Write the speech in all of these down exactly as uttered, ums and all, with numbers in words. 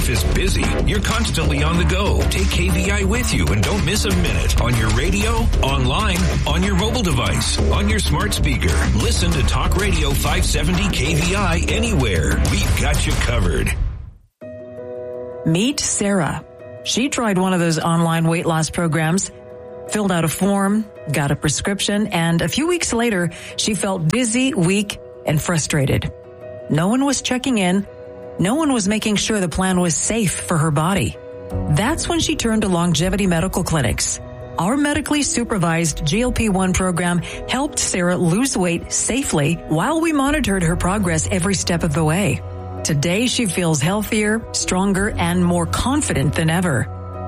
life is busy. You're constantly on the go. Take K V I with you and don't miss a minute. On your radio, online, on your mobile device, on your smart speaker. Listen to Talk Radio five seventy K V I anywhere. We've got you covered. Meet Sarah. She tried one of those online weight loss programs, filled out a form, got a prescription, and a few weeks later, she felt dizzy, weak, and frustrated. No one was checking in. No one was making sure the plan was safe for her body. That's when she turned to Longevity Medical Clinics. Our medically supervised G L P one program helped Sarah lose weight safely while we monitored her progress every step of the way. Today, she feels healthier, stronger, and more confident than ever.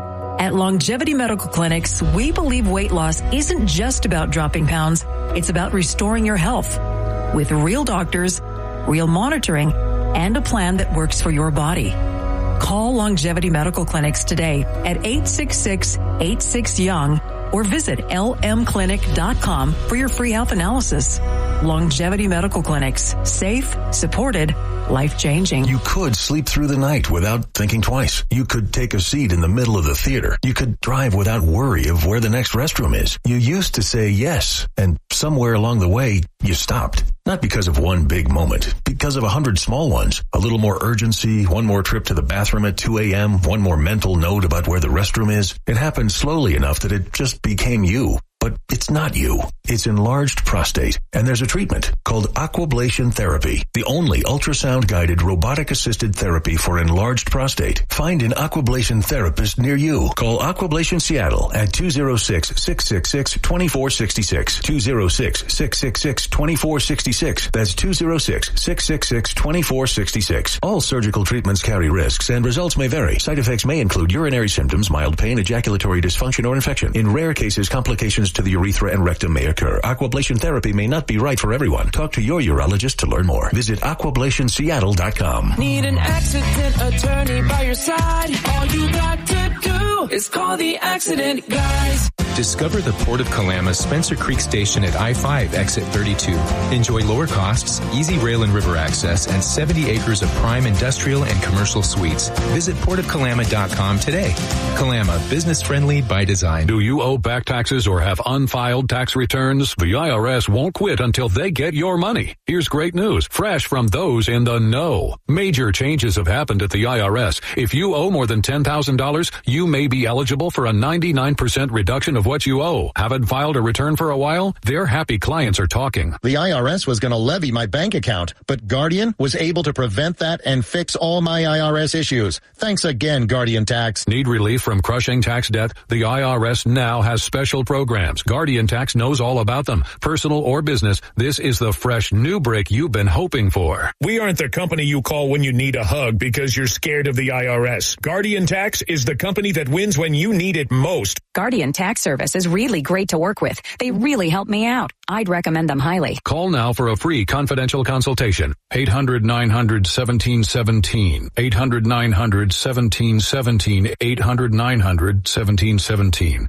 At Longevity Medical Clinics, we believe weight loss isn't just about dropping pounds. It's about restoring your health with real doctors, real monitoring, and a plan that works for your body. Call Longevity Medical Clinics today at eight six six, eight six, young or visit L M clinic dot com for your free health analysis. Longevity Medical Clinics. Safe, supported, life-changing. You could sleep through the night without thinking twice. You could take a seat in the middle of the theater. You could drive without worry of where the next restroom is. You used to say yes, and somewhere along the way, you stopped. Not because of one big moment, because of a hundred small ones. A little more urgency, one more trip to the bathroom at two a.m., one more mental note about where the restroom is. It happened slowly enough that it just became you. But it's not you. It's enlarged prostate, and there's a treatment called Aquablation Therapy, the only ultrasound-guided robotic-assisted therapy for enlarged prostate. Find an Aquablation therapist near you. Call Aquablation Seattle at two oh six, six six six, two four six six, two oh six, six six six, two four six six. That's two oh six, six six six, two four six six. All surgical treatments carry risks, and results may vary. Side effects may include urinary symptoms, mild pain, ejaculatory dysfunction, or infection. In rare cases, complications to the urethra and rectum may occur. Aquablation therapy may not be right for everyone. Talk to your urologist to learn more. Visit aquablation seattle dot com. Need an accident attorney by your side? All you got to do is call the accident guys. Discover the Port of Kalama's Spencer Creek Station at I five, exit thirty-two. Enjoy lower costs, easy rail and river access, and seventy acres of prime industrial and commercial suites. Visit port of kalama dot com today. Kalama, business friendly by design. Do you owe back taxes or have unfiled tax returns? The I R S won't quit until they get your money. Here's great news, fresh from those in the know. Major changes have happened at the I R S. If you owe more than ten thousand dollars, you may be eligible for a ninety-nine percent reduction of what you owe. Haven't filed a return for a while? Their happy clients are talking. The I R S was going to levy my bank account, but Guardian was able to prevent that and fix all my I R S issues. Thanks again, Guardian Tax. Need relief from crushing tax debt? The I R S now has special programs. Guardian Tax knows all about them. Personal or business, this is the fresh new break you've been hoping for. We aren't the company you call when you need a hug because you're scared of the I R S. Guardian Tax is the company that wins when you need it most. Guardian Tax Service is really great to work with. They really help me out. I'd recommend them highly. Call now for a free confidential consultation. eight hundred, nine hundred, seventeen seventeen. eight hundred, nine hundred, seventeen seventeen. eight hundred, nine hundred, seventeen seventeen.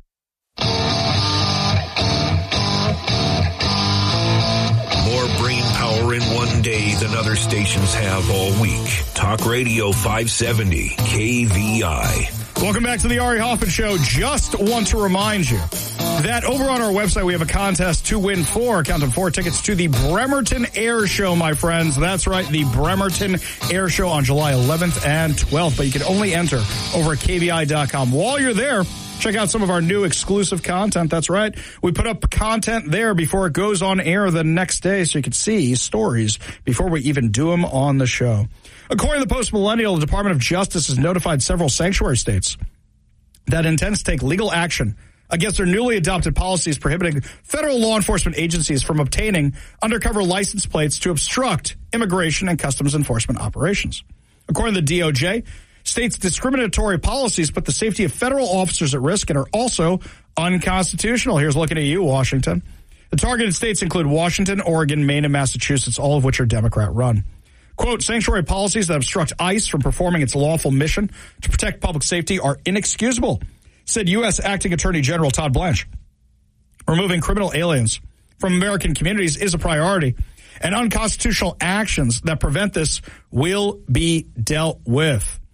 More brain power in one day than other stations have all week. Talk Radio five seventy K V I. Welcome back to the Ari Hoffman Show. Just want to remind you that over on our website, we have a contest to win four, count them four tickets to the Bremerton Air Show, my friends. That's right, the Bremerton Air Show on July eleventh and twelfth. But you can only enter over at K V I dot com. While you're there, check out some of our new exclusive content. That's right. We put up content there before it goes on air the next day so you can see stories before we even do them on the show. According to the Post Millennial, the Department of Justice has notified several sanctuary states that intends to take legal action against their newly adopted policies prohibiting federal law enforcement agencies from obtaining undercover license plates to obstruct immigration and customs enforcement operations. According to the D O J, states' discriminatory policies put the safety of federal officers at risk and are also unconstitutional. Here's looking at you, Washington. The targeted states include Washington, Oregon, Maine, and Massachusetts, all of which are Democrat-run. Quote, sanctuary policies that obstruct ICE from performing its lawful mission to protect public safety are inexcusable, said U S. Acting Attorney General Todd Blanche. Removing criminal aliens from American communities is a priority, and unconstitutional actions that prevent this will be dealt with.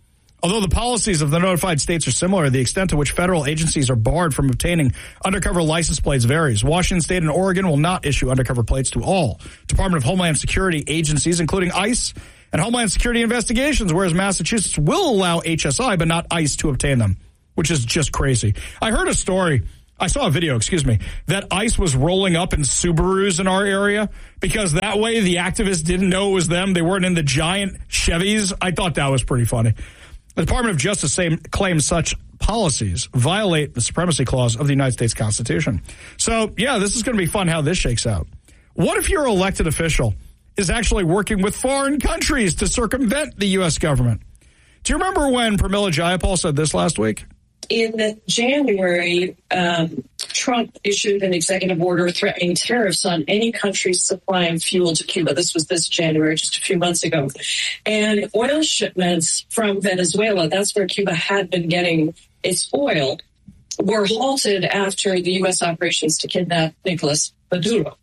Although the policies of the notified states are similar, the extent to which federal agencies are barred from obtaining undercover license plates varies. Washington State and Oregon will not issue undercover plates to all Department of Homeland Security agencies, including ICE and Homeland Security investigations, whereas Massachusetts will allow H S I but not ICE to obtain them, which is just crazy. I heard a story. I saw a video, excuse me, that ICE was rolling up in Subarus in our area because that way the activists didn't know it was them. They weren't in the giant Chevys. I thought that was pretty funny. The Department of Justice same, claims such policies violate the Supremacy Clause of the United States Constitution. So, yeah, this is going to be fun how this shakes out. What if your elected official is actually working with foreign countries to circumvent the U S government? Do you remember when Pramila Jayapal said this last week? In January, um, Trump issued an executive order threatening tariffs on any country supplying fuel to Cuba. This was this January, just a few months ago. And oil shipments from Venezuela, that's where Cuba had been getting its oil, were halted after the U S operations to kidnap Nicolas Maduro.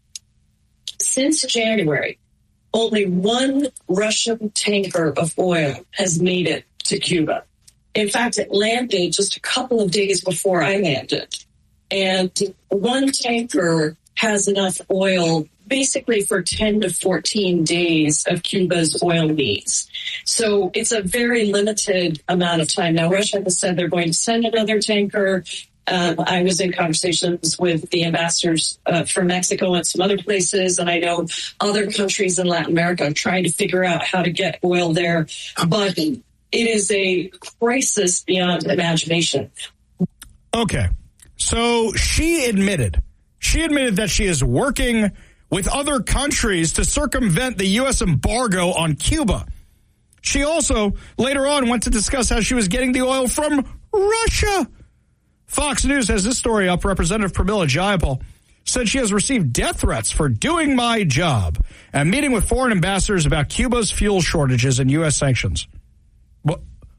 Since January, only one Russian tanker of oil has made it to Cuba. In fact, it landed just a couple of days before I landed. And one tanker has enough oil basically for ten to fourteen days of Cuba's oil needs. So it's a very limited amount of time. Now, Russia has said they're going to send another tanker. Um, I was in conversations with the ambassadors uh, from Mexico and some other places, and I know other countries in Latin America are trying to figure out how to get oil there. But it is a crisis beyond imagination. Okay. So she admitted, she admitted that she is working with other countries to circumvent the U S embargo on Cuba. She also later on went to discuss how she was getting the oil from Russia. Fox News has this story up. Representative Pramila Jayapal said she has received death threats for doing my job and meeting with foreign ambassadors about Cuba's fuel shortages and U S sanctions. Well,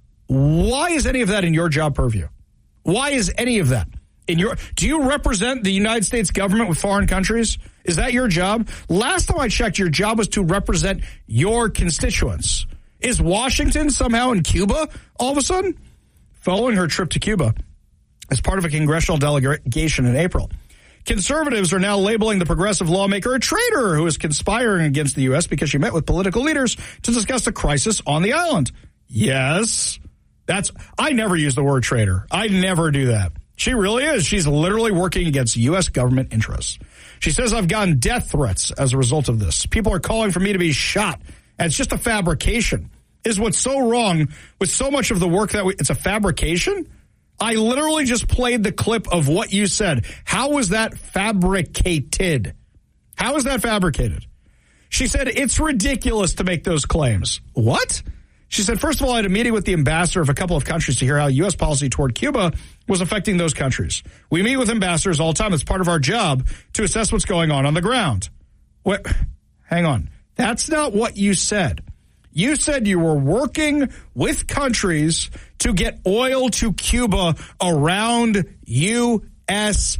why is any of that in your job purview? Why is any of that in your? Do you represent the United States government with foreign countries? Is that your job? Last time I checked, your job was to represent your constituents. Is Washington somehow in Cuba all of a sudden? Following her trip to Cuba as part of a congressional delegation in April, conservatives are now labeling the progressive lawmaker a traitor who is conspiring against the U S because she met with political leaders to discuss the crisis on the island. Yes, that's, I never use the word traitor. I never do that. She really is. She's literally working against U S government interests. She says, I've gotten death threats as a result of this. People are calling for me to be shot. And it's just a fabrication. Is what's so wrong with so much of the work that we, it's a fabrication? I literally just played the clip of what you said. How was that fabricated? How is that fabricated? She said, it's ridiculous to make those claims. What? She said, first of all, I had a meeting with the ambassador of a couple of countries to hear how U S policy toward Cuba was affecting those countries. We meet with ambassadors all the time. It's part of our job to assess what's going on on the ground. What? Hang on. That's not what you said. You said you were working with countries to get oil to Cuba around U S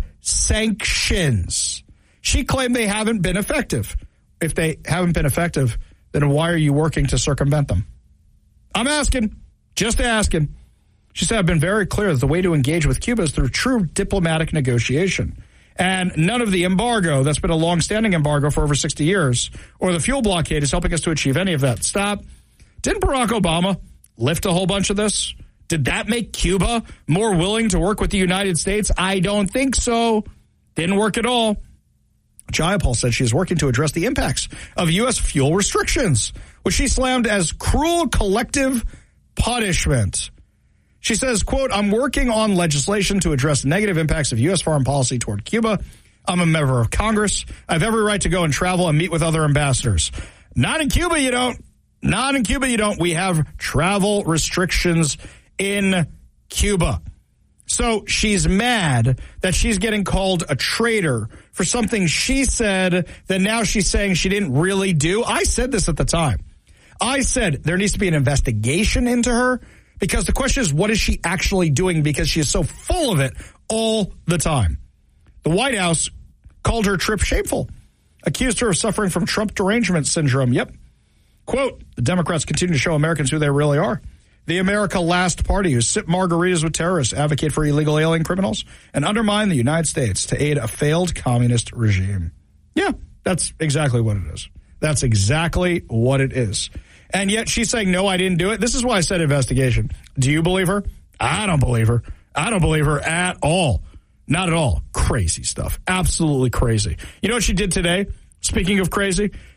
sanctions. She claimed they haven't been effective. If they haven't been effective, then why are you working to circumvent them? I'm asking, just asking. She said, I've been very clear that the way to engage with Cuba is through true diplomatic negotiation. And none of the embargo, that's been a long-standing embargo for over sixty years, or the fuel blockade is helping us to achieve any of that. Stop. Didn't Barack Obama lift a whole bunch of this? Did that make Cuba more willing to work with the United States? I don't think so. Didn't work at all. Jayapal said she is working to address the impacts of U S fuel restrictions, which she slammed as cruel collective punishment. She says, quote, I'm working on legislation to address negative impacts of U S foreign policy toward Cuba. I'm a member of Congress. I have every right to go and travel and meet with other ambassadors. Not in Cuba, you don't. Not in Cuba, you don't. We have travel restrictions in Cuba. So she's mad that she's getting called a traitor for something she said that now she's saying she didn't really do. I said this at the time. I said there needs to be an investigation into her because the question is, what is she actually doing? Because she is so full of it all the time. The White House called her trip shameful, accused her of suffering from Trump derangement syndrome. Yep. Quote, the Democrats continue to show Americans who they really are. the America Last Party, who sip margaritas with terrorists, advocate for illegal alien criminals, and undermine the United States to aid a failed communist regime. Yeah, that's exactly what it is. That's exactly what it is. And yet she's saying, no, I didn't do it. This is why I said investigation. Do you believe her? I don't believe her. I don't believe her at all. Not at all. Crazy stuff. Absolutely crazy. You know what she did today? Speaking of crazy,